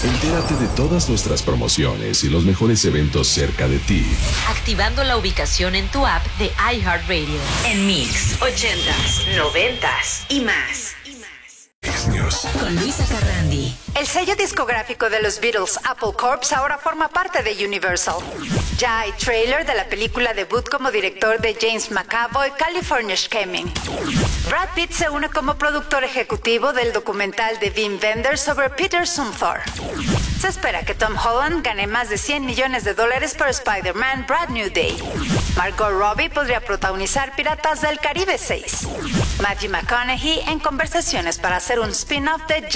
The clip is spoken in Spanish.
Entérate de todas nuestras promociones y los mejores eventos cerca de ti. Activando la ubicación en tu app de iHeartRadio. En Mix, 80s, 90s y más. News. Con Luisa Carrandi. El sello discográfico de los Beatles, Apple Corps, ahora forma parte de Universal. Ya hay trailer de la película debut como director de James McAvoy, California Scheming. Brad Pitt se une como productor ejecutivo del documental de Wim Wenders sobre Peter Zumthor. Se espera que Tom Holland gane más de $100 millones por Spider-Man Brand New Day. Margot Robbie podría protagonizar Piratas del Caribe 6. Matthew McConaughey en conversaciones para hacer un spin-off de